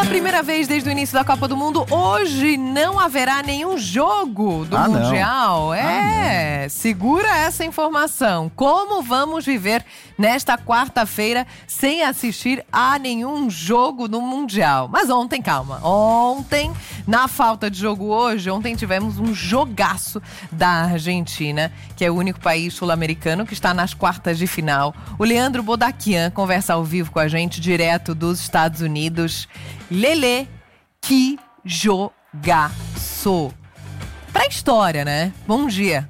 Primeira vez desde o início da Copa do Mundo, hoje não haverá nenhum jogo do Mundial. Não. Segura essa informação. Como vamos viver nesta quarta-feira sem assistir a nenhum jogo do Mundial? Mas ontem, calma, ontem, na falta de jogo hoje, ontem tivemos um jogaço da Argentina, que é o único país sul-americano que está nas quartas de final. O Leandro Bodaquian conversa ao vivo com a gente, direto dos Estados Unidos. Lelê, que jogaço! Pra história, né? Bom dia.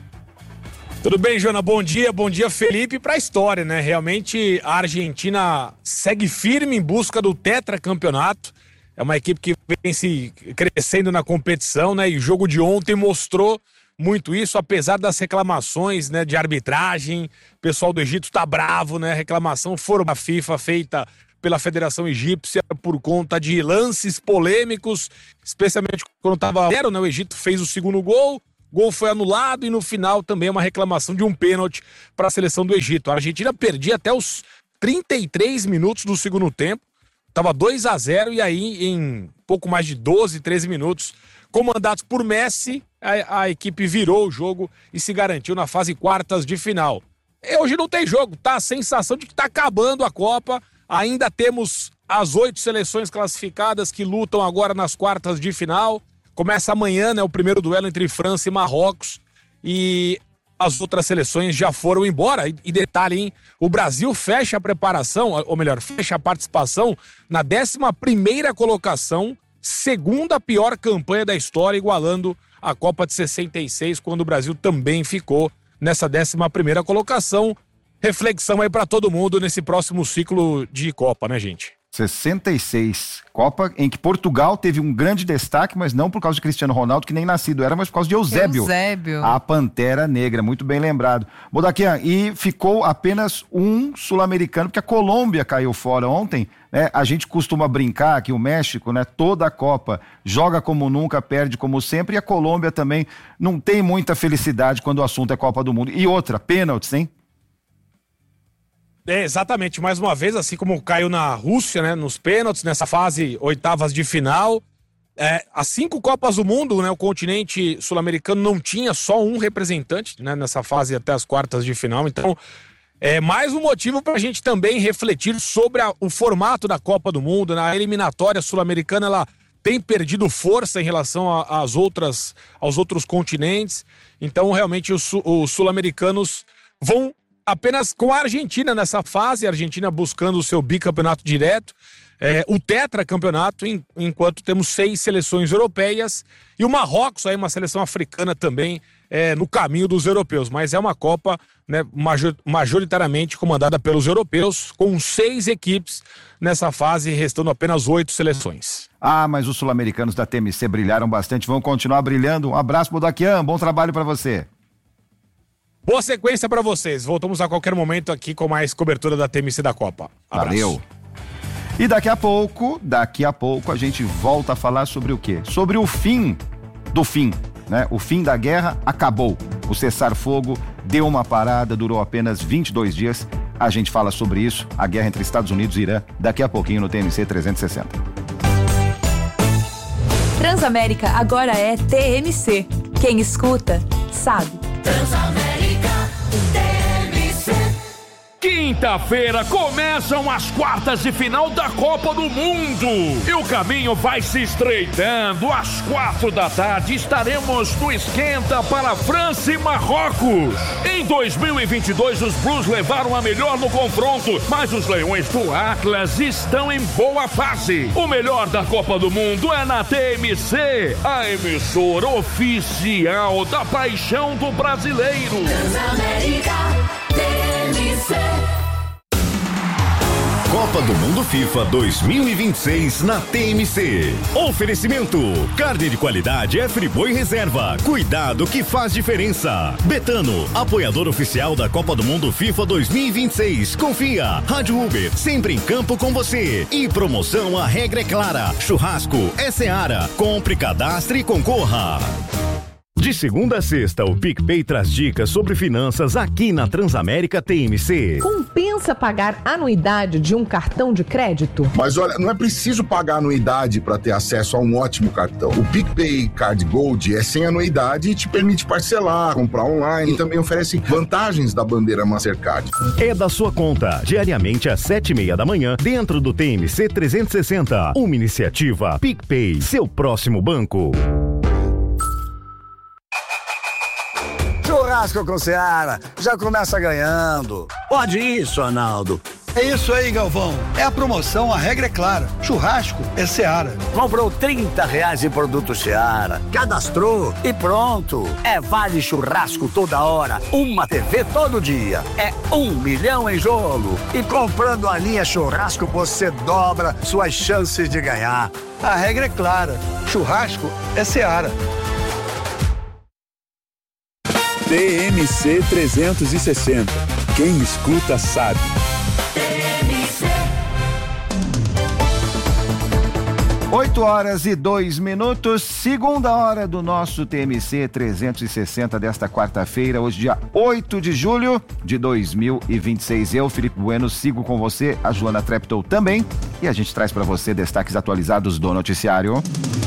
Tudo bem, Joana? Bom dia Felipe. Pra história, né? Realmente a Argentina segue firme em busca do tetracampeonato. É uma equipe que vem se crescendo na competição, né? E o jogo de ontem mostrou muito isso, apesar das reclamações, né, de arbitragem. O pessoal do Egito tá bravo, né? Reclamação foram da FIFA feita pela Federação Egípcia por conta de lances polêmicos, especialmente quando estava 0, né? O Egito fez o segundo gol foi anulado e no final também uma reclamação de um pênalti para a seleção do Egito. A Argentina perdia até os 33 minutos do segundo tempo, estava 2-0 e aí em pouco mais de 12, 13 minutos, comandados por Messi, a equipe virou o jogo e se garantiu na fase quartas de final. E hoje não tem jogo, tá? A sensação de que tá acabando a Copa. Ainda temos as 8 seleções classificadas que lutam agora nas quartas de final. Começa amanhã, né, o primeiro duelo entre França e Marrocos. E as outras seleções já foram embora. E detalhe, hein? O Brasil fecha a preparação, ou melhor, fecha a participação na 11ª colocação, segunda pior campanha da história, igualando a Copa de 66, quando o Brasil também ficou nessa 11ª colocação. Reflexão aí pra todo mundo nesse próximo ciclo de Copa, né, gente? 66, Copa em que Portugal teve um grande destaque, mas não por causa de Cristiano Ronaldo, que nem nascido era, mas por causa de Eusébio. A Pantera Negra, muito bem lembrado. Bodaquian, e ficou apenas um sul-americano, porque a Colômbia caiu fora ontem, né? A gente costuma brincar que o México, né, toda a Copa joga como nunca, perde como sempre, e a Colômbia também não tem muita felicidade quando o assunto é Copa do Mundo. E outra, pênaltis, hein? Exatamente, mais uma vez, assim como caiu na Rússia, né, nos pênaltis, nessa fase oitavas de final. As 5 Copas do Mundo, né, o continente sul-americano não tinha só um representante, né, nessa fase até as quartas de final. Então, é mais um motivo para a gente também refletir sobre o formato da Copa do Mundo. Na eliminatória sul-americana, ela tem perdido força em relação aos outros continentes. Então, realmente, os sul-americanos vão apenas com a Argentina nessa fase, a Argentina buscando o seu bicampeonato direto, o tetracampeonato, enquanto temos 6 seleções europeias e o Marrocos, aí uma seleção africana também, no caminho dos europeus. Mas é uma Copa, né, majoritariamente comandada pelos europeus, com 6 equipes nessa fase, restando apenas 8 seleções. Mas os sul-americanos da TMC brilharam bastante, vão continuar brilhando. Um abraço, Bodaquian, bom trabalho para você. Boa sequência para vocês. Voltamos a qualquer momento aqui com mais cobertura da TMC da Copa. Abraço. Valeu. E daqui a pouco a gente volta a falar sobre o quê? Sobre o fim do fim, né? O fim da guerra acabou. O cessar-fogo deu uma parada, durou apenas 22 dias. A gente fala sobre isso, a guerra entre Estados Unidos e Irã, daqui a pouquinho no TMC 360. Transamérica agora é TMC. Quem escuta, sabe. Transamérica TMC. Quinta-feira começam as quartas de final da Copa do Mundo e o caminho vai se estreitando. Às 4 da tarde estaremos no esquenta para França e Marrocos. Em 2022 os Blues levaram a melhor no confronto, mas os Leões do Atlas estão em boa fase. O melhor da Copa do Mundo é na TMC, a emissora oficial da paixão do brasileiro. Transamérica TMC. Copa do Mundo FIFA 2026 na TMC. Oferecimento: carne de qualidade é Friboi Reserva. Cuidado que faz diferença. Betano, apoiador oficial da Copa do Mundo FIFA 2026. Confia. Rádio Uber, sempre em campo com você. E promoção, a regra é clara. Churrasco é Seara. Compre, cadastre e concorra. De segunda a sexta, o PicPay traz dicas sobre finanças aqui na Transamérica TMC. Compensa pagar anuidade de um cartão de crédito? Mas olha, não é preciso pagar anuidade para ter acesso a um ótimo cartão. O PicPay Card Gold é sem anuidade e te permite parcelar, comprar online e também oferece vantagens da bandeira Mastercard. É da sua conta, diariamente às 7:30 da manhã, dentro do TMC 360. Uma iniciativa PicPay, seu próximo banco. Churrasco com Seara, já começa ganhando. Pode isso, Arnaldo. É isso aí, Galvão. É a promoção, a regra é clara. Churrasco é Seara. Comprou R$30 em produtos Seara, cadastrou e pronto. É vale churrasco toda hora, uma TV todo dia. É 1 milhão em jogo. E comprando a linha churrasco, você dobra suas chances de ganhar. A regra é clara. Churrasco é Seara. TMC 360. Quem escuta sabe. 8h02, segunda hora do nosso TMC 360 desta quarta-feira, hoje dia 8 de julho de 2026. Eu, Felipe Bueno, sigo com você, a Joana Treptow também, e a gente traz para você destaques atualizados do noticiário.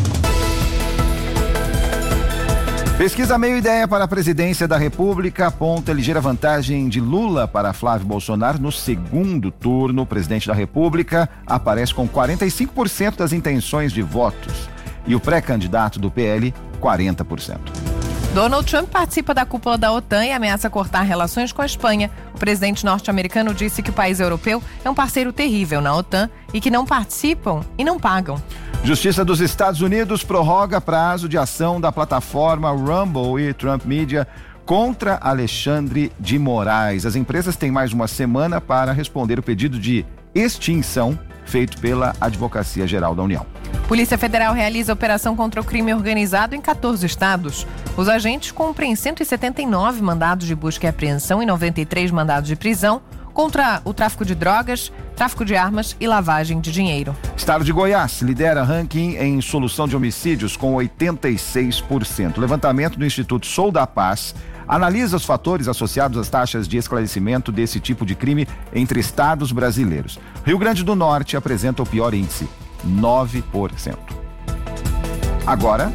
Pesquisa Meio Ideia para a presidência da República aponta ligeira vantagem de Lula para Flávio Bolsonaro no segundo turno. O presidente da República aparece com 45% das intenções de votos e o pré-candidato do PL, 40%. Donald Trump participa da cúpula da OTAN e ameaça cortar relações com a Espanha. O presidente norte-americano disse que o país europeu é um parceiro terrível na OTAN e que não participam e não pagam. Justiça dos Estados Unidos prorroga prazo de ação da plataforma Rumble e Trump Media contra Alexandre de Moraes. As empresas têm mais uma semana para responder o pedido de extinção feito pela Advocacia Geral da União. Polícia Federal realiza operação contra o crime organizado em 14 estados. Os agentes cumprem 179 mandados de busca e apreensão e 93 mandados de prisão contra o tráfico de drogas, tráfico de armas e lavagem de dinheiro. Estado de Goiás lidera ranking em solução de homicídios com 86%. O levantamento do Instituto Sou da Paz analisa os fatores associados às taxas de esclarecimento desse tipo de crime entre estados brasileiros. Rio Grande do Norte apresenta o pior índice, 9%. Agora,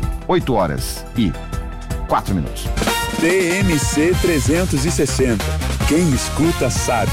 8h04. TMC 360. Quem escuta sabe.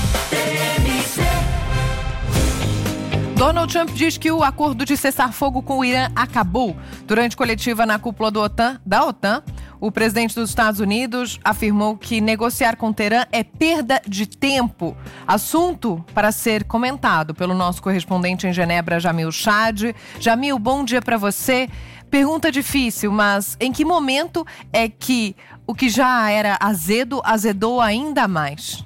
Donald Trump diz que o acordo de cessar-fogo com o Irã acabou. Durante coletiva na cúpula da OTAN, o presidente dos Estados Unidos afirmou que negociar com Teherã é perda de tempo. Assunto para ser comentado pelo nosso correspondente em Genebra, Jamil Chad. Jamil, bom dia para você. Pergunta difícil, mas em que momento é que o que já era azedo, azedou ainda mais?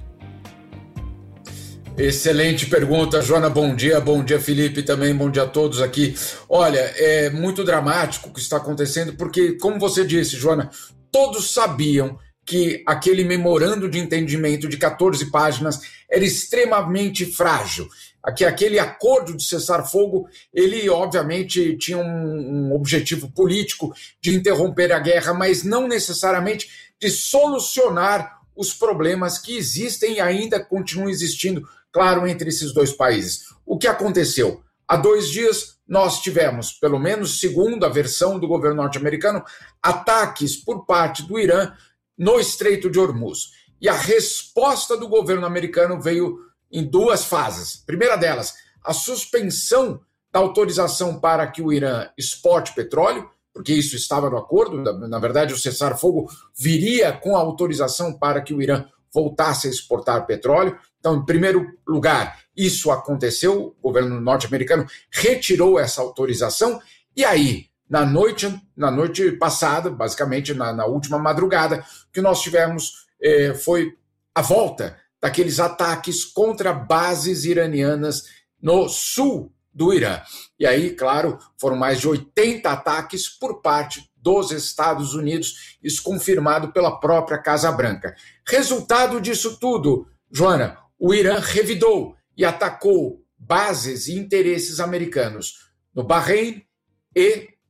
Excelente pergunta, Joana, bom dia Felipe também, bom dia a todos aqui. Olha, é muito dramático o que está acontecendo, porque, como você disse, Joana, todos sabiam que aquele memorando de entendimento de 14 páginas era extremamente frágil. Aquele acordo de cessar-fogo, ele obviamente tinha um objetivo político de interromper a guerra, mas não necessariamente de solucionar os problemas que existem e ainda continuam existindo, claro, entre esses dois países. O que aconteceu? Há 2 dias nós tivemos, pelo menos segundo a versão do governo norte-americano, ataques por parte do Irã no Estreito de Hormuz. E a resposta do governo americano veio em 2 fases. Primeira delas, a suspensão da autorização para que o Irã exporte petróleo, porque isso estava no acordo, na verdade o cessar-fogo viria com a autorização para que o Irã voltasse a exportar petróleo. Então, em primeiro lugar, isso aconteceu, o governo norte-americano retirou essa autorização, e aí, na noite passada, basicamente na última madrugada, o que nós tivemos foi a volta daqueles ataques contra bases iranianas no sul do Irã. E aí, claro, foram mais de 80 ataques por parte dos Estados Unidos, isso confirmado pela própria Casa Branca. Resultado disso tudo, Joana, o Irã revidou e atacou bases e interesses americanos no Bahrein e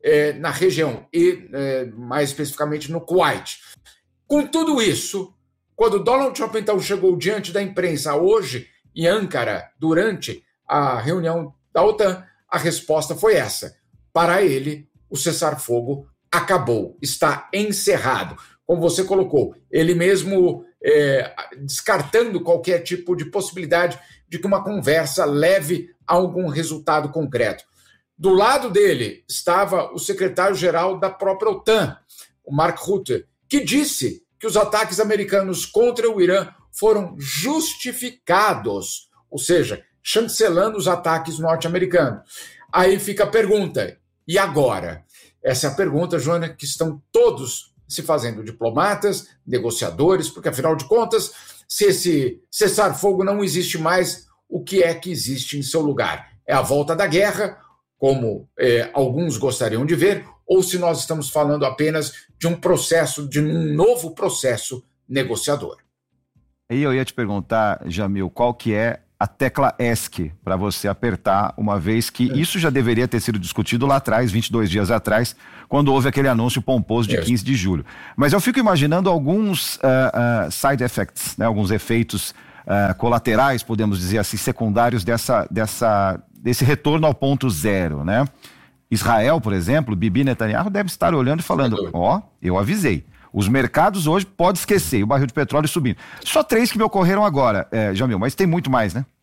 na região e mais especificamente no Kuwait. Com tudo isso, quando Donald Trump então chegou diante da imprensa hoje em Ankara, durante a reunião da OTAN, a resposta foi essa. Para ele, o cessar-fogo acabou, está encerrado. Como você colocou, ele mesmo descartando qualquer tipo de possibilidade de que uma conversa leve a algum resultado concreto. Do lado dele estava o secretário-geral da própria OTAN, o Mark Rutte, que disse que os ataques americanos contra o Irã foram justificados, ou seja, chancelando os ataques norte-americanos. Aí fica a pergunta, e agora? Essa é a pergunta, Joana, que estão todos se fazendo, diplomatas, negociadores, porque afinal de contas, se esse cessar-fogo não existe mais, o que é que existe em seu lugar? É a volta da guerra, como alguns gostariam de ver, ou se nós estamos falando apenas de um processo, de um novo processo negociador. E eu ia te perguntar, Jamil, qual que é a tecla ESC para você apertar, uma vez que isso já deveria ter sido discutido lá atrás, 22 dias atrás, quando houve aquele anúncio pomposo de 15 de julho. Mas eu fico imaginando alguns side effects, né, alguns efeitos colaterais, podemos dizer assim, secundários desse retorno ao ponto zero, né? Israel, por exemplo, Bibi Netanyahu deve estar olhando e falando, eu avisei. Os mercados hoje, pode esquecer, o barril de petróleo subindo. Só 3 que me ocorreram agora, Jamil, mas tem muito mais, né?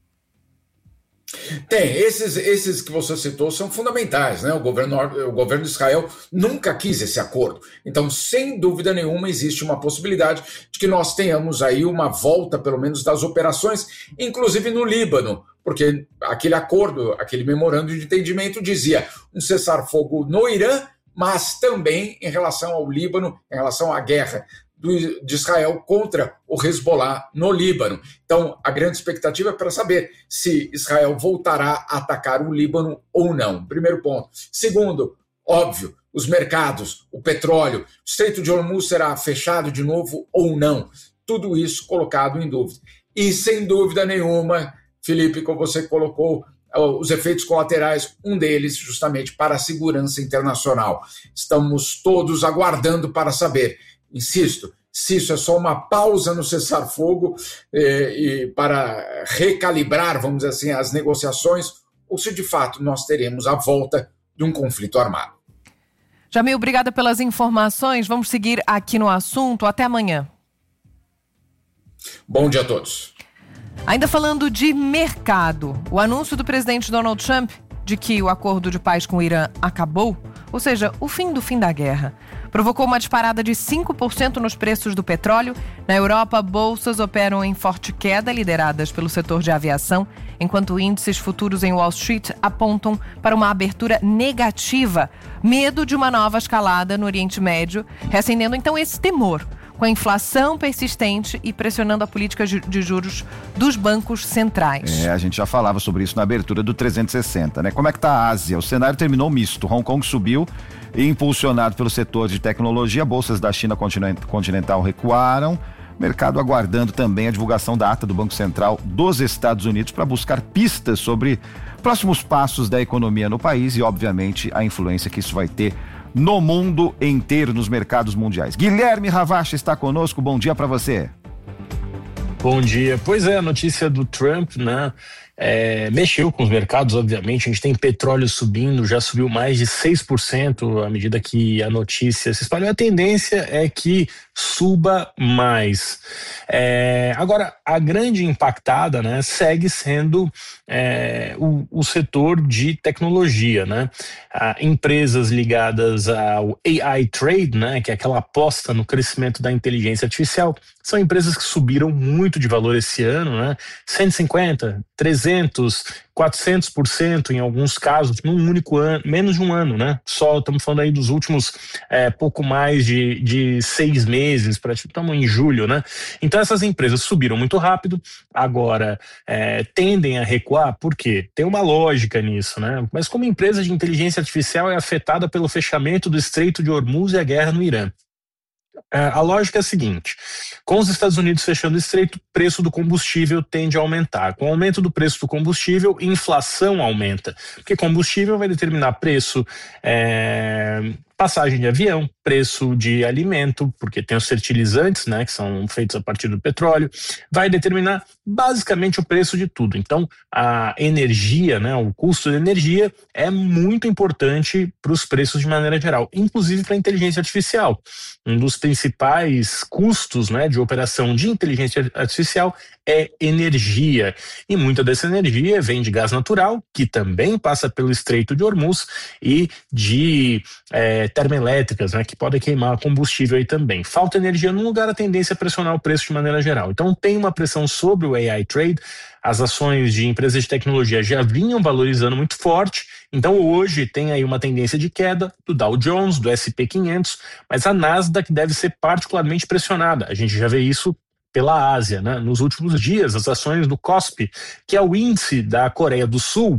Tem, esses que você citou são fundamentais, né? O governo de Israel nunca quis esse acordo. Então, sem dúvida nenhuma, existe uma possibilidade de que nós tenhamos aí uma volta, pelo menos, das operações, inclusive no Líbano, porque aquele acordo, aquele memorando de entendimento dizia um cessar-fogo no Irã, mas também em relação ao Líbano, em relação à guerra de Israel contra o Hezbollah no Líbano. Então, a grande expectativa é para saber se Israel voltará a atacar o Líbano ou não. Primeiro ponto. Segundo, óbvio, os mercados, o petróleo, o Estreito de Hormuz será fechado de novo ou não. Tudo isso colocado em dúvida. E, sem dúvida nenhuma, Felipe, como você colocou, os efeitos colaterais, um deles justamente para a segurança internacional. Estamos todos aguardando para saber, insisto, se isso é só uma pausa no cessar-fogo e para recalibrar, vamos dizer assim, as negociações, ou se de fato nós teremos a volta de um conflito armado. Jamil, obrigada pelas informações. Vamos seguir aqui no assunto. Até amanhã. Bom dia a todos. Ainda falando de mercado, o anúncio do presidente Donald Trump de que o acordo de paz com o Irã acabou, ou seja, o fim do fim da guerra, provocou uma disparada de 5% nos preços do petróleo. Na Europa, bolsas operam em forte queda, lideradas pelo setor de aviação, enquanto índices futuros em Wall Street apontam para uma abertura negativa. Medo de uma nova escalada no Oriente Médio, reacendendo então esse temor, com a inflação persistente e pressionando a política de juros dos bancos centrais. A gente já falava sobre isso na abertura do 360, né? Como é que está a Ásia? O cenário terminou misto. Hong Kong subiu, impulsionado pelo setor de tecnologia. Bolsas da China continental recuaram. Mercado aguardando também a divulgação da ata do Banco Central dos Estados Unidos para buscar pistas sobre próximos passos da economia no país e, obviamente, a influência que isso vai ter no mundo inteiro, nos mercados mundiais. Guilherme Ravache está conosco, bom dia para você. Bom dia. Pois é, a notícia do Trump, né, mexeu com os mercados, obviamente. A gente tem petróleo subindo, já subiu mais de 6% à medida que a notícia se espalhou. A tendência é que suba mais. Agora, a grande impactada, né, segue sendo o setor de tecnologia, né? Empresas ligadas ao AI Trade, né, que é aquela aposta no crescimento da inteligência artificial, são empresas que subiram muito de valor esse ano, né? 150, 300, 400% em alguns casos, num único ano, menos de um ano, né? Só estamos falando aí dos últimos pouco mais de 6 meses, estamos em julho, né? Então essas empresas subiram muito rápido, agora tendem a recuar, por quê? Tem uma lógica nisso, né? Mas como empresa de inteligência artificial é afetada pelo fechamento do Estreito de Hormuz e a guerra no Irã. A lógica é a seguinte: com os Estados Unidos fechando o estreito, o preço do combustível tende a aumentar. Com o aumento do preço do combustível, inflação aumenta, porque combustível vai determinar preço, passagem de avião, preço de alimento, porque tem os fertilizantes, né, que são feitos a partir do petróleo, vai determinar basicamente o preço de tudo. Então, a energia, né, o custo da energia é muito importante para os preços de maneira geral, inclusive para a inteligência artificial. Um dos principais custos, né, de operação de inteligência artificial é energia, e muita dessa energia vem de gás natural, que também passa pelo Estreito de Hormuz, e de termoelétricas, né, que podem queimar combustível aí também. Falta energia num lugar, a tendência é pressionar o preço de maneira geral. Então tem uma pressão sobre o AI Trade. As ações de empresas de tecnologia já vinham valorizando muito forte, então hoje tem aí uma tendência de queda do Dow Jones, do S&P 500, mas a Nasdaq deve ser particularmente pressionada. A gente já vê isso pela Ásia, né? Nos últimos dias, as ações do KOSPI, que é o índice da Coreia do Sul,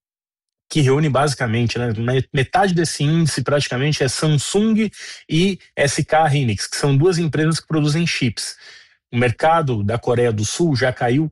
que reúne basicamente, né, metade desse índice praticamente é Samsung e SK Hynix, que são duas empresas que produzem chips. O mercado da Coreia do Sul já caiu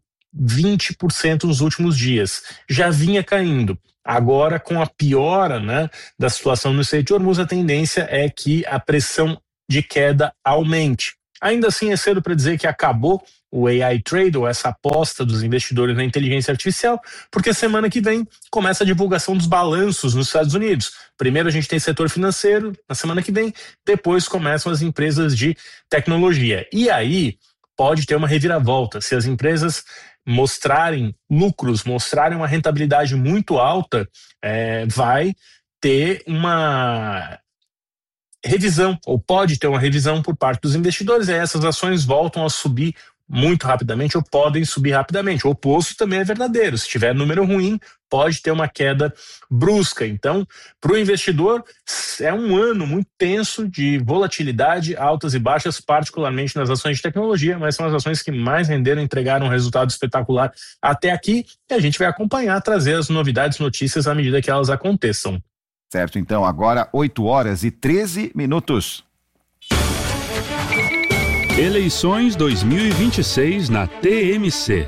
20% nos últimos dias, já vinha caindo. Agora, com a piora, né, da situação no Estreito de Hormuz, a tendência é que a pressão de queda aumente. Ainda assim, é cedo para dizer que acabou o AI Trade, ou essa aposta dos investidores na inteligência artificial, porque semana que vem começa a divulgação dos balanços nos Estados Unidos. Primeiro a gente tem setor financeiro, na semana que vem, depois começam as empresas de tecnologia. E aí pode ter uma reviravolta. Se as empresas mostrarem lucros, mostrarem uma rentabilidade muito alta, vai ter uma revisão, ou pode ter uma revisão por parte dos investidores, e essas ações voltam a subir muito rapidamente, ou podem subir rapidamente. O oposto também é verdadeiro. Se tiver número ruim, pode ter uma queda brusca. Então, para o investidor, é um ano muito tenso de volatilidade, altas e baixas, particularmente nas ações de tecnologia, mas são as ações que mais renderam, entregaram um resultado espetacular até aqui, e a gente vai acompanhar, trazer as novidades, notícias à medida que elas aconteçam. Certo, então agora 8h13. Eleições 2026 na TMC.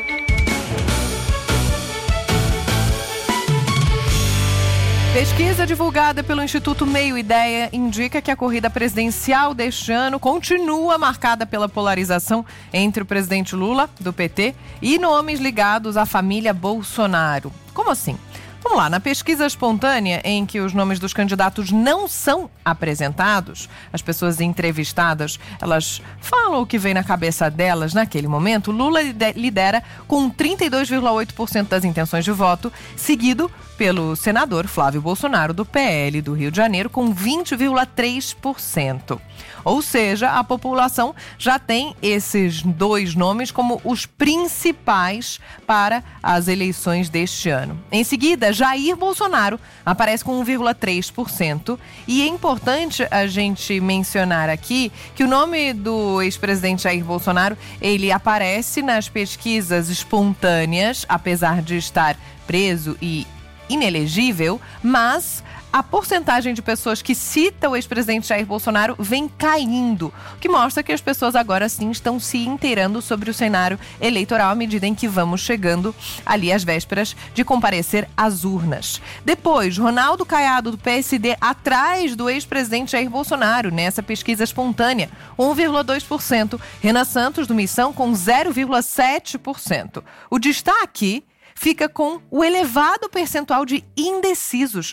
Pesquisa divulgada pelo Instituto Meio Ideia indica que a corrida presidencial deste ano continua marcada pela polarização entre o presidente Lula, do PT, e nomes ligados à família Bolsonaro. Como assim? Vamos lá, na pesquisa espontânea em que os nomes dos candidatos não são apresentados, as pessoas entrevistadas, elas falam o que vem na cabeça delas naquele momento. Lula lidera com 32,8% das intenções de voto, seguido pelo senador Flávio Bolsonaro, do PL do Rio de Janeiro, com 20,3%. Ou seja, a população já tem esses dois nomes como os principais para as eleições deste ano. Em seguida, Jair Bolsonaro aparece com 1,3%. E é importante a gente mencionar aqui que o nome do ex-presidente Jair Bolsonaro, ele aparece nas pesquisas espontâneas, apesar de estar preso e inelegível, mas a porcentagem de pessoas que citam o ex-presidente Jair Bolsonaro vem caindo, o que mostra que as pessoas agora sim estão se inteirando sobre o cenário eleitoral à medida em que vamos chegando ali às vésperas de comparecer às urnas. Depois, Ronaldo Caiado, do PSD, atrás do ex-presidente Jair Bolsonaro nessa pesquisa espontânea, 1,2%. Renan Santos, do Missão, com 0,7%. O destaque fica com o elevado percentual de indecisos.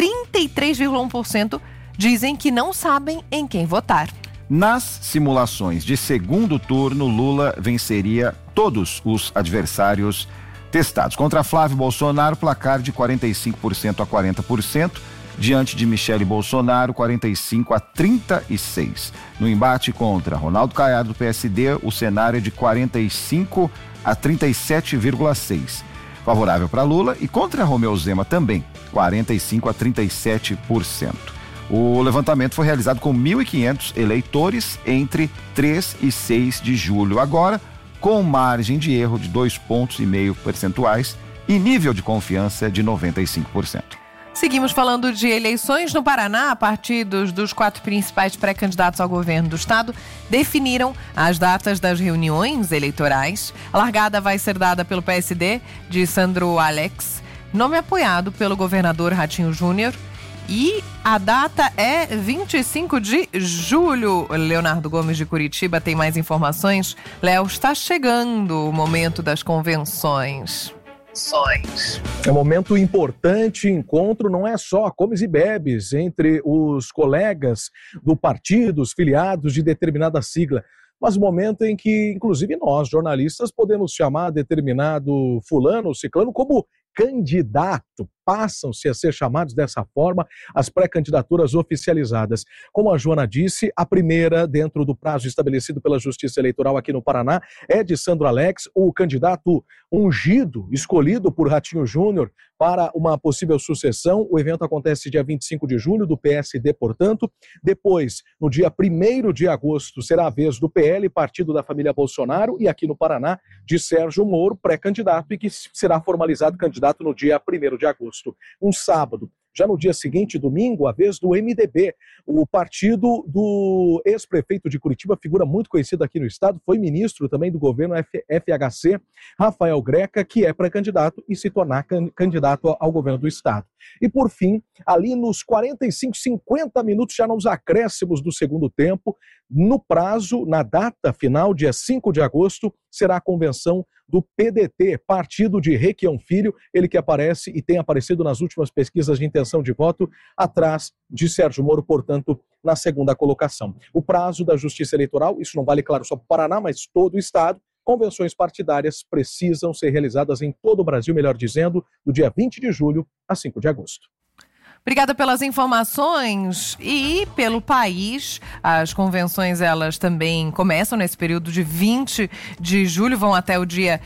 33,1% dizem que não sabem em quem votar. Nas simulações de segundo turno, Lula venceria todos os adversários testados. Contra Flávio Bolsonaro, placar de 45% a 40%. Diante de Michele Bolsonaro, 45% a 36%. No embate contra Ronaldo Caiado, do PSD, o cenário é de 45% a 37,6%. Favorável para Lula, e contra Romeu Zema também, 45% a 37%. O levantamento foi realizado com 1.500 eleitores entre 3 e 6 de julho. Agora, com margem de erro de 2,5 pontos percentuais e nível de confiança de 95%. Seguimos falando de eleições no Paraná. Partidos dos 4 principais pré-candidatos ao governo do estado definiram as datas das reuniões eleitorais. A largada vai ser dada pelo PSD de Sandro Alex, nome apoiado pelo governador Ratinho Júnior. E a data é 25 de julho. Leonardo Gomes de Curitiba tem mais informações. Léo, está chegando o momento das convenções. É um momento importante, encontro não é só comes e bebes entre os colegas do partido, os filiados de determinada sigla, mas um momento em que, inclusive nós, jornalistas, podemos chamar determinado fulano ou ciclano como candidato. Passam-se a ser chamados dessa forma as pré-candidaturas oficializadas. Como a Joana disse, a primeira, dentro do prazo estabelecido pela Justiça Eleitoral aqui no Paraná, é de Sandro Alex, o candidato ungido, escolhido por Ratinho Júnior para uma possível sucessão. O evento acontece dia 25 de julho, do PSD, portanto. Depois, no dia 1º de agosto, será a vez do PL, partido da família Bolsonaro, e aqui no Paraná, de Sérgio Moro, pré-candidato, e que será formalizado candidato no dia 1º de agosto. Um sábado. Já no dia seguinte, domingo, a vez do MDB, o partido do ex-prefeito de Curitiba, figura muito conhecida aqui no estado, foi ministro também do governo FHC, Rafael Greca, que é pré-candidato e se tornar candidato ao governo do estado. E por fim, ali nos 45, 50 minutos, já nos acréscimos do segundo tempo, no prazo, na data final, dia 5 de agosto, será a convenção do PDT, partido de Requião Filho, ele que aparece e tem aparecido nas últimas pesquisas de intenção de voto, atrás de Sérgio Moro, portanto, na segunda colocação. O prazo da Justiça Eleitoral, isso não vale, claro, só para o Paraná, mas todo o estado, convenções partidárias precisam ser realizadas em todo o Brasil, melhor dizendo, do dia 20 de julho a 5 de agosto. Obrigada pelas informações. E pelo país, as convenções elas também começam nesse período de 20 de julho, vão até o dia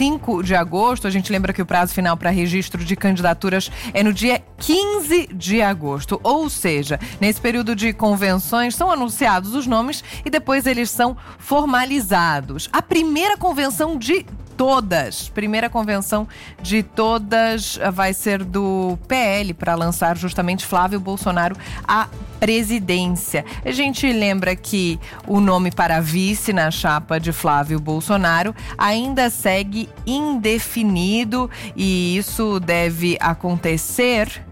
5 de agosto. A gente lembra que o prazo final para registro de candidaturas é no dia 15 de agosto. Ou seja, nesse período de convenções são anunciados os nomes e depois eles são formalizados. A primeira convenção de primeira convenção de todas vai ser do PL para lançar justamente Flávio Bolsonaro à presidência. A gente lembra que o nome para vice na chapa de Flávio Bolsonaro ainda segue indefinido e isso deve acontecer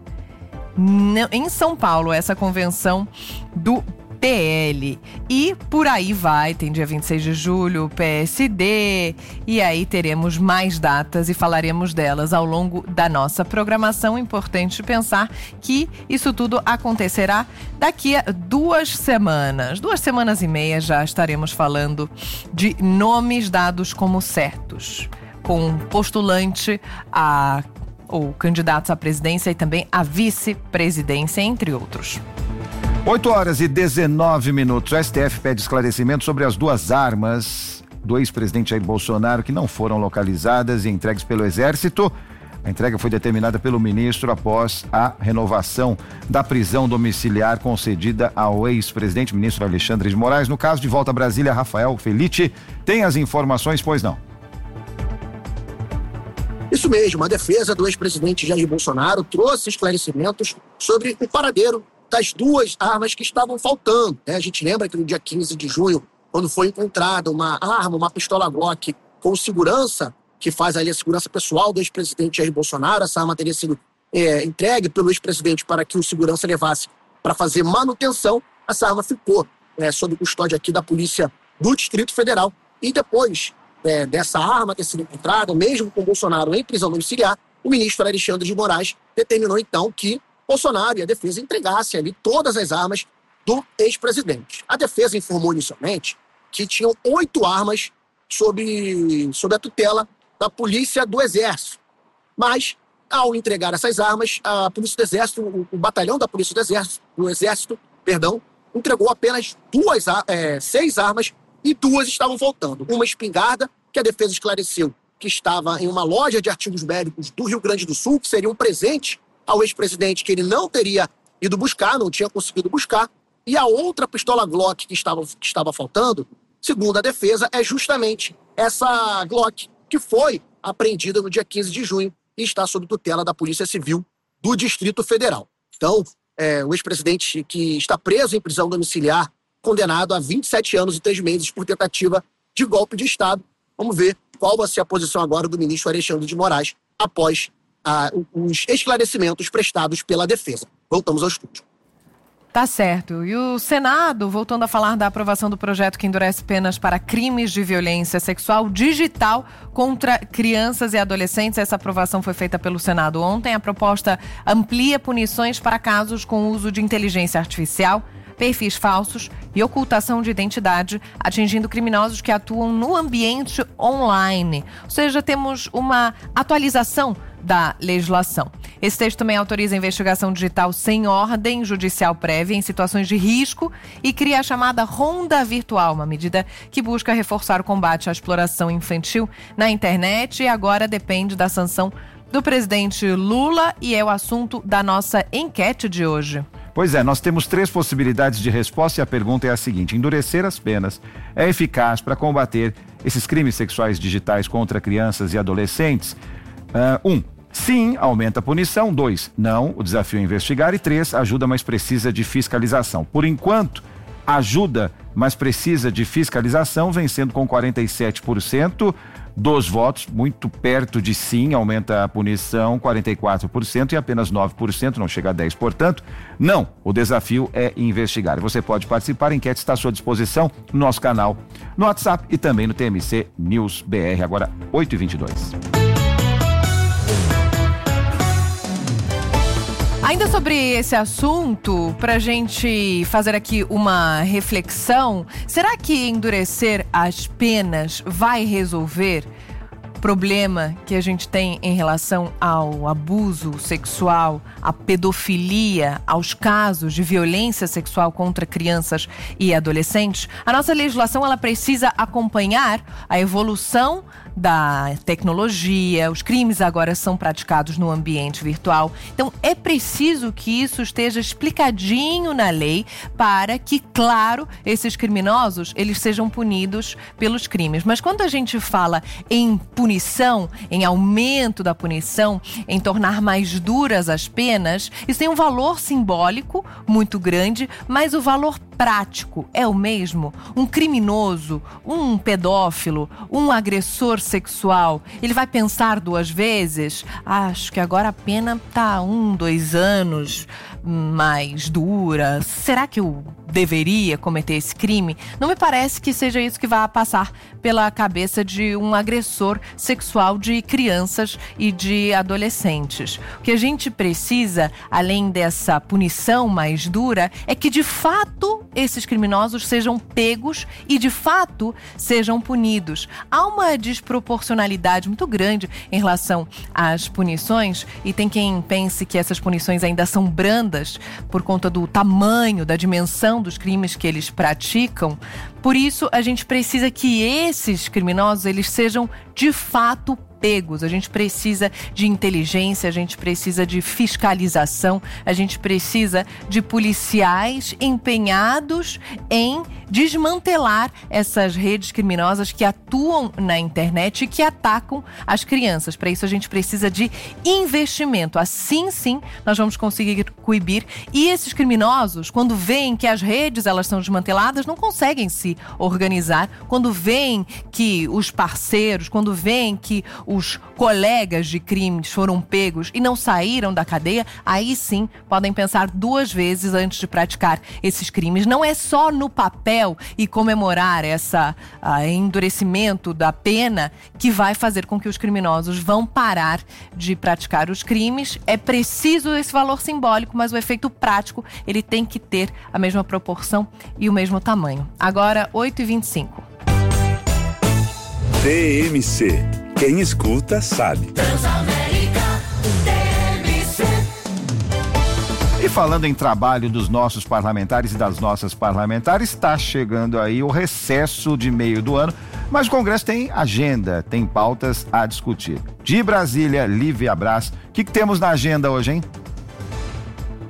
em São Paulo, essa convenção do PL. E por aí vai, tem dia 26 de julho, PSD, e aí teremos mais datas e falaremos delas ao longo da nossa programação. Importante pensar que isso tudo acontecerá daqui a 2 semanas. 2 semanas e meia já estaremos falando de nomes dados como certos, com postulante ou candidatos à presidência e também à vice-presidência, entre outros. 8h19. O STF pede esclarecimento sobre as 2 armas do ex-presidente Jair Bolsonaro que não foram localizadas e entregues pelo Exército. A entrega foi determinada pelo ministro após a renovação da prisão domiciliar concedida ao ex-presidente, ministro Alexandre de Moraes. No caso, de volta a Brasília, Rafael Felice tem as informações, pois não? Isso mesmo, a defesa do ex-presidente Jair Bolsonaro trouxe esclarecimentos sobre o paradeiro das 2 armas que estavam faltando. A gente lembra que no dia 15 de junho, quando foi encontrada uma arma, uma pistola Glock com segurança, que faz ali a segurança pessoal do ex-presidente Jair Bolsonaro, essa arma teria sido entregue pelo ex-presidente para que o segurança levasse para fazer manutenção. Essa arma ficou sob custódia aqui da Polícia do Distrito Federal. E depois dessa arma ter sido encontrada, mesmo com Bolsonaro em prisão domiciliar, o ministro Alexandre de Moraes determinou então que Bolsonaro e a defesa entregassem ali todas as armas do ex-presidente. A defesa informou inicialmente que tinham 8 armas sob a tutela da Polícia do Exército. Mas, ao entregar essas armas, a Polícia do Exército, o batalhão da Polícia do Exército, entregou apenas 6 armas e 2 estavam faltando. Uma espingarda, que a defesa esclareceu que estava em uma loja de artigos bélicos do Rio Grande do Sul, que seria um presente ao ex-presidente que ele não teria ido buscar, não tinha conseguido buscar, e a outra pistola Glock que estava faltando, segundo a defesa, é justamente essa Glock que foi apreendida no dia 15 de junho e está sob tutela da Polícia Civil do Distrito Federal. Então, o ex-presidente que está preso em prisão domiciliar, condenado a 27 anos e 3 meses por tentativa de golpe de Estado. Vamos ver qual vai ser a posição agora do ministro Alexandre de Moraes após os esclarecimentos prestados pela defesa. Voltamos ao estúdio. Tá certo. E o Senado, voltando a falar da aprovação do projeto que endurece penas para crimes de violência sexual digital contra crianças e adolescentes. Essa aprovação foi feita pelo Senado ontem. A proposta amplia punições para casos com uso de inteligência artificial, perfis falsos e ocultação de identidade, atingindo criminosos que atuam no ambiente online. Ou seja, temos uma atualização da legislação. Esse texto também autoriza a investigação digital sem ordem judicial prévia em situações de risco e cria a chamada Ronda Virtual, uma medida que busca reforçar o combate à exploração infantil na internet e agora depende da sanção do presidente Lula e é o assunto da nossa enquete de hoje. Pois é, nós temos 3 possibilidades de resposta e a pergunta é a seguinte: endurecer as penas é eficaz para combater esses crimes sexuais digitais contra crianças e adolescentes? 1. Sim, aumenta a punição. 2. Não, o desafio é investigar. E 3. Ajuda, mas precisa de fiscalização. Por enquanto, ajuda, mas precisa de fiscalização, vencendo com 47% dos votos, muito perto de sim, aumenta a punição, 44% e apenas 9%, não chega a 10%. Portanto, não, o desafio é investigar. Você pode participar, a enquete está à sua disposição no nosso canal, no WhatsApp e também no TMC News BR, agora 8h22. Ainda sobre esse assunto, para a gente fazer aqui uma reflexão, será que endurecer as penas vai resolver o problema que a gente tem em relação ao abuso sexual, à pedofilia, aos casos de violência sexual contra crianças e adolescentes? A nossa legislação ela precisa acompanhar a evolução da tecnologia, os crimes agora são praticados no ambiente virtual. Então, é preciso que isso esteja explicadinho na lei para que, claro, esses criminosos, eles sejam punidos pelos crimes. Mas quando a gente fala em punição, em aumento da punição, em tornar mais duras as penas, isso tem um valor simbólico muito grande, mas o valor prático é o mesmo? Um criminoso, um pedófilo, um agressor sexual, ele vai pensar 2 vezes? Acho que agora a pena tá 1, 2 anos mais dura. Será que eu deveria cometer esse crime? Não me parece que seja isso que vai passar pela cabeça de um agressor sexual de crianças e de adolescentes. O que a gente precisa, além dessa punição mais dura, é que de fato esses criminosos sejam pegos e de fato sejam punidos. Há uma desproporcionalidade muito grande em relação às punições e tem quem pense que essas punições ainda são brandas por conta do tamanho, da dimensão dos crimes que eles praticam. Por isso, a gente precisa que esses criminosos eles sejam de fato pegos. A gente precisa de inteligência, a gente precisa de fiscalização, a gente precisa de policiais empenhados em desmantelar essas redes criminosas que atuam na internet e que atacam as crianças. Para isso a gente precisa de investimento. Assim sim, nós vamos conseguir coibir. E esses criminosos, quando veem que as redes elas são desmanteladas, não conseguem se organizar. Quando veem que os parceiros, quando veem que os colegas de crimes foram pegos e não saíram da cadeia, aí sim podem pensar 2 vezes antes de praticar esses crimes. Não é só no papel e comemorar esse endurecimento da pena que vai fazer com que os criminosos vão parar de praticar os crimes. É preciso esse valor simbólico, mas o efeito prático ele tem que ter a mesma proporção e o mesmo tamanho. Agora, 8h25. TMC. Quem escuta sabe. Transamérica TMC. E falando em trabalho dos nossos parlamentares e das nossas parlamentares, está chegando aí o recesso de meio do ano, mas o Congresso tem agenda, tem pautas a discutir. De Brasília, Lívia Braz, o que temos na agenda hoje, hein?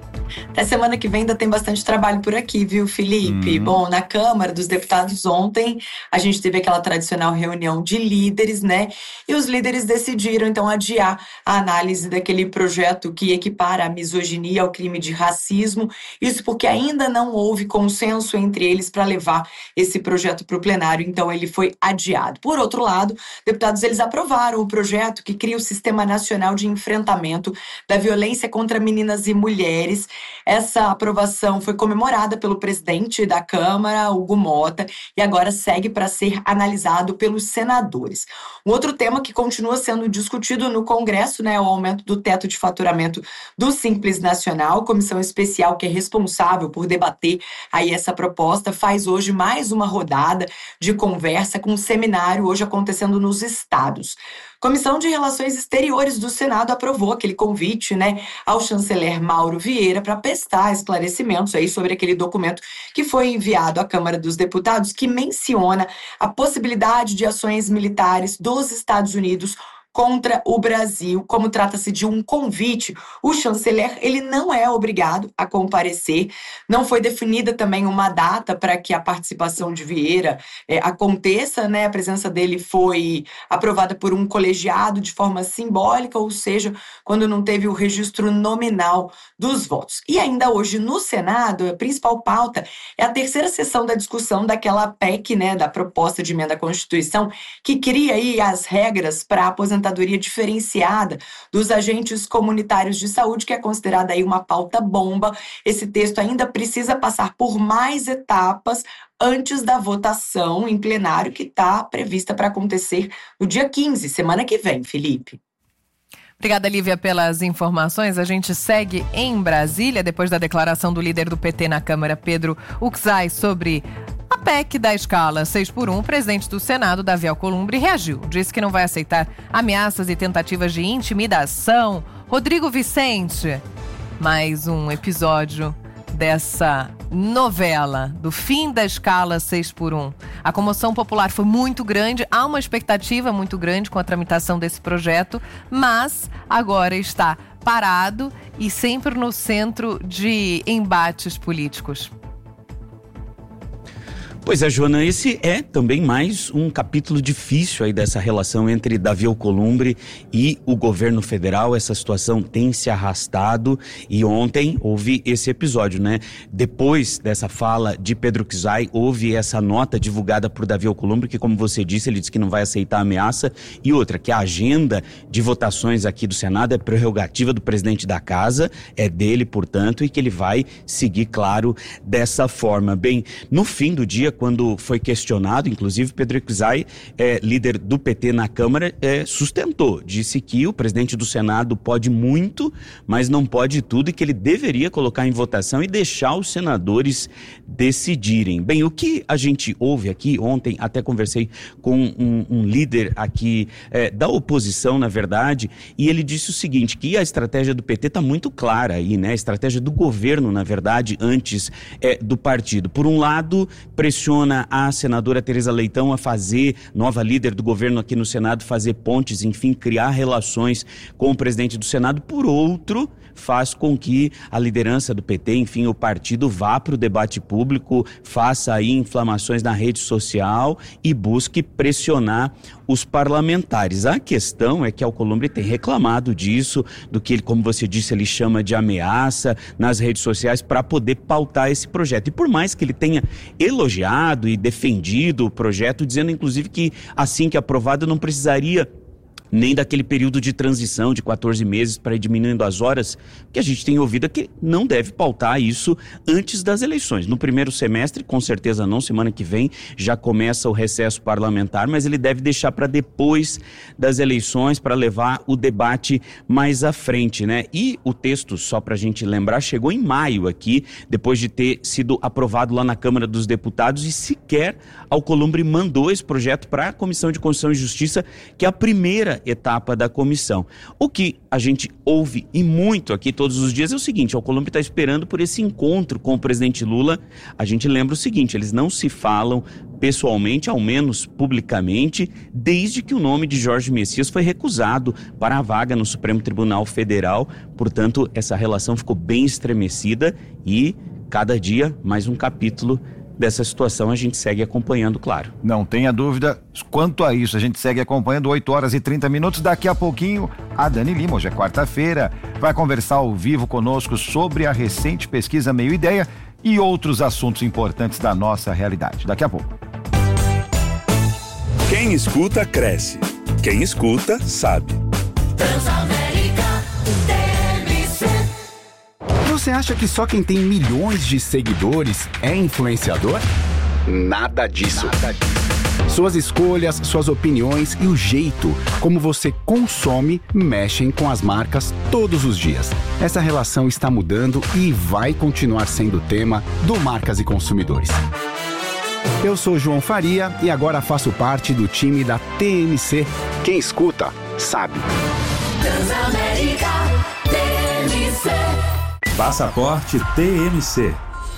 Até semana que vem ainda tem bastante trabalho por aqui, viu, Felipe? Bom, na Câmara dos Deputados ontem, a gente teve aquela tradicional reunião de líderes, né? E os líderes decidiram, então, adiar a análise daquele projeto que equipara a misoginia ao crime de racismo. Isso porque ainda não houve consenso entre eles para levar esse projeto para o plenário, então ele foi adiado. Por outro lado, deputados eles aprovaram o projeto que cria o Sistema Nacional de Enfrentamento da Violência contra Meninas e Mulheres. Essa aprovação foi comemorada pelo presidente da Câmara, Hugo Mota, e agora segue para ser analisado pelos senadores. Um outro tema que continua sendo discutido no Congresso, né, é o aumento do teto de faturamento do Simples Nacional. Comissão especial que é responsável por debater aí essa proposta faz hoje mais uma rodada de conversa com um seminário hoje acontecendo nos estados. Comissão de Relações Exteriores do Senado aprovou aquele convite, né, ao chanceler Mauro Vieira para prestar esclarecimentos aí sobre aquele documento que foi enviado à Câmara dos Deputados que menciona a possibilidade de ações militares dos Estados Unidos contra o Brasil. Como trata-se de um convite, o chanceler ele não é obrigado a comparecer. Não foi definida também uma data para que a participação de Vieira aconteça, né? A presença dele foi aprovada por um colegiado de forma simbólica, ou seja, quando não teve o registro nominal dos votos. E ainda hoje no Senado, a principal pauta é a terceira sessão da discussão daquela PEC, né, da proposta de emenda à Constituição, que cria aí as regras para a aposentadoria diferenciada dos agentes comunitários de saúde, que é considerada aí uma pauta bomba. Esse texto ainda precisa passar por mais etapas antes da votação em plenário, que está prevista para acontecer no dia 15, semana que vem, Felipe. Obrigada, Lívia, pelas informações. A gente segue em Brasília, depois da declaração do líder do PT na Câmara, Pedro Uczai, sobre a PEC da escala 6x1, o presidente do Senado, Davi Alcolumbre, reagiu. Disse que não vai aceitar ameaças e tentativas de intimidação. Rodrigo Vicente, mais um episódio dessa novela do fim da escala 6x1. A comoção popular foi muito grande, há uma expectativa muito grande com a tramitação desse projeto, mas agora está parado e sempre no centro de embates políticos. Pois é, Joana, esse é também mais um capítulo difícil aí dessa relação entre Davi Alcolumbre e o governo federal. Essa situação tem se arrastado e ontem houve esse episódio, né? Depois dessa fala de Pedro Uczai, houve essa nota divulgada por Davi Alcolumbre, que, como você disse, ele disse que não vai aceitar a ameaça, e outra, que a agenda de votações aqui do Senado é prerrogativa do presidente da casa, é dele, portanto, e que ele vai seguir, claro, dessa forma. Bem, no fim do dia, quando foi questionado, inclusive Pedro Uczai, líder do PT na Câmara, sustentou, disse que o presidente do Senado pode muito, mas não pode tudo, e que ele deveria colocar em votação e deixar os senadores decidirem. Bem, o que a gente ouve aqui, ontem até conversei com um líder aqui da oposição, na verdade, e ele disse o seguinte, que a estratégia do PT está muito clara aí, né? A estratégia do governo, na verdade, antes do partido. Por um lado, pressiona a senadora Tereza Leitão a fazer, nova líder do governo aqui no Senado, fazer pontes, enfim, criar relações com o presidente do Senado. Por outro, faz com que a liderança do PT, enfim, o partido, vá para o debate público, faça aí inflamações na rede social e busque pressionar os parlamentares. A questão é que Alcolumbre tem reclamado disso, do que ele, como você disse, ele chama de ameaça nas redes sociais, para poder pautar esse projeto. E por mais que ele tenha elogiado e defendido o projeto, dizendo inclusive que assim que aprovado não precisaria nem daquele período de transição de 14 meses para ir diminuindo as horas, que a gente tem ouvido que não deve pautar isso antes das eleições. No primeiro semestre, com certeza não, semana que vem já começa o recesso parlamentar, mas ele deve deixar para depois das eleições, para levar o debate mais à frente, né? E o texto, só para a gente lembrar, chegou em maio aqui, depois de ter sido aprovado lá na Câmara dos Deputados, e sequer Alcolumbre mandou esse projeto para a Comissão de Constituição e Justiça, que é a primeira etapa da comissão. O que a gente ouve e muito aqui todos os dias é o seguinte: a Alcolumbre está esperando por esse encontro com o presidente Lula. A gente lembra o seguinte: eles não se falam pessoalmente, ao menos publicamente, desde que o nome de Jorge Messias foi recusado para a vaga no Supremo Tribunal Federal. Portanto, essa relação ficou bem estremecida e cada dia mais um capítulo dessa situação a gente segue acompanhando, claro. Não tenha dúvida quanto a isso, a gente segue acompanhando. 8h30. Daqui a pouquinho, a Dani Lima, hoje é quarta-feira, vai conversar ao vivo conosco sobre a recente pesquisa Meio Ideia e outros assuntos importantes da nossa realidade. Daqui a pouco. Quem escuta, cresce. Quem escuta, sabe. Transamérica TMC. Você acha que só quem tem milhões de seguidores é influenciador? Nada disso. Suas escolhas, suas opiniões e o jeito como você consome mexem com as marcas todos os dias. Essa relação está mudando e vai continuar sendo tema do Marcas e Consumidores. Eu sou João Faria e agora faço parte do time da TMC. Quem escuta, sabe. Transamérica TMC. Passaporte TMC.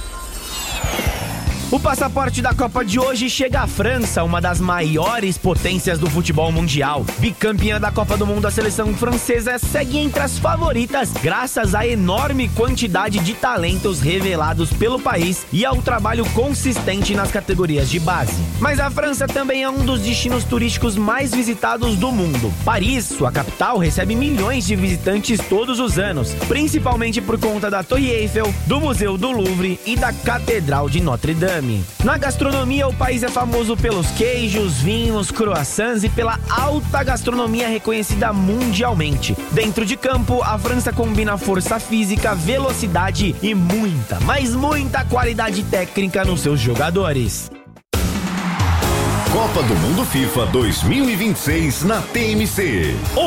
O passaporte da Copa de hoje chega à França, uma das maiores potências do futebol mundial. Bicampeã da Copa do Mundo, a seleção francesa segue entre as favoritas, graças à enorme quantidade de talentos revelados pelo país e ao trabalho consistente nas categorias de base. Mas a França também é um dos destinos turísticos mais visitados do mundo. Paris, sua capital, recebe milhões de visitantes todos os anos, principalmente por conta da Torre Eiffel, do Museu do Louvre e da Catedral de Notre Dame. Na gastronomia, o país é famoso pelos queijos, vinhos, croissants e pela alta gastronomia reconhecida mundialmente. Dentro de campo, a França combina força física, velocidade e muita, mas muita qualidade técnica nos seus jogadores. Copa do Mundo FIFA 2026 na TMC.